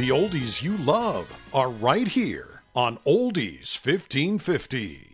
The oldies you love are right here on Oldies 1550.